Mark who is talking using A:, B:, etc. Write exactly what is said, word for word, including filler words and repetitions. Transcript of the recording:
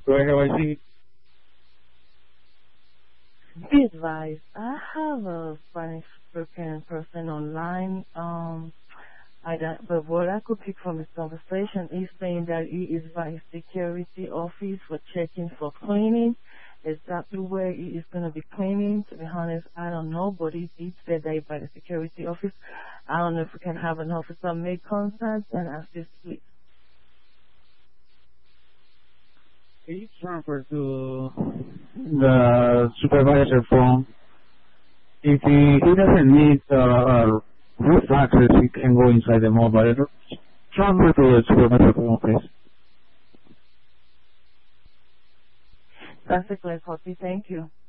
A: Do I have I C?
B: Be advised, I have a Spanish speaking person online. Um, I don't, but what I could pick from his conversation is saying that he is by security office for checking for cleaning. Exactly where he is going to be cleaning, to be honest, I don't know, but he did say that he's by the security office. I don't know if we can have an officer make contact and assist, please.
A: Can you transfer to the supervisor phone? If he, he doesn't need uh, uh, roof access, he can go inside the mobile. Transfer to the supervisor phone, please.
B: That's a clear copy. Thank you.